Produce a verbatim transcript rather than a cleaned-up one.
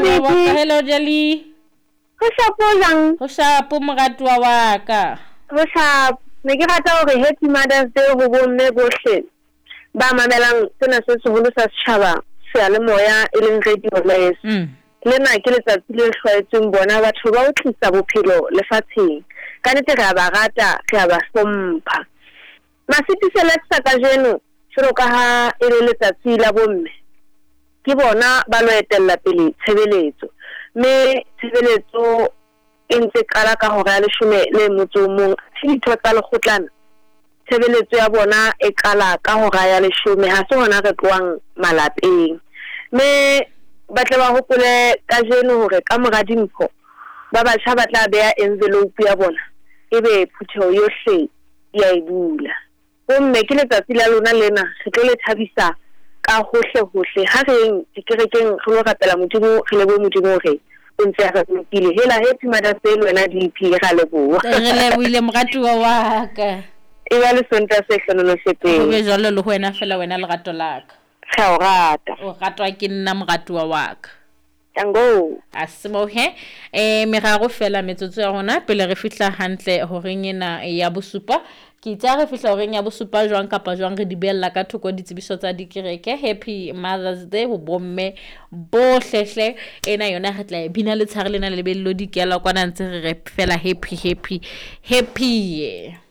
Habibi. Hello Jali. Ho shapolang. Ho shapo moratwa wa ka. Ho shap. Ne ke rata hore Happy Mother's Day ho bomme bohle. Ba mamelang tsena se seholo sa setjhaba. Seyalemoya e leng radio live. Mm. Lena ke letsatsi le hlwaetseng bona batho ba o tlisa bophelo lefatsheng. Ka nnete re a ba rata, re a ba hlompha. Masitisela tsa kajeno jwalo ka ha e le letsatsi la bomme. Ke bona ba lo etella pele tshebeletso. Me tshebeletso e ntse kala ka hora ya leshome le motso mong. Ditho tsa lekgotlana. Tshebeletso ya bona e kala ka hora ya leshome ha se hona re tloang malapeng. Me batle ba hopole kajeno hore ka mora dimpho ba batjha ba tla beha envelope ya bona ebe phutho yohle ya ibula. Bomme ke letsatsi la lona lena re tlo le thabisa ka hohle hohle ha re dikerekeng re lo rapela modimo re lebo modimo re o ntse a ratile hela Happy Mother's Day wena D P ga leboa Re leboile moratuwa wa ka. E ba le sonta se hlonono sepeng Ho be jwalo le wena fela wena lerato la ka. Ga o rata O ratwa ke nna moratuwa wa ka. Tango Asimo he eh meraro fela metsotso ya rona pele re fihla hantle horeng ena ya bosupa ke tsa re fihla horeng ya bosupa jwang kapa jwang re di bella ka thoko ditsebiso tsa dikereke. Happy Mother's Day ho bomme bohlehle ena yona re tla bina le tshare lena le bello dikela kwana ntse re re fela happy happy happy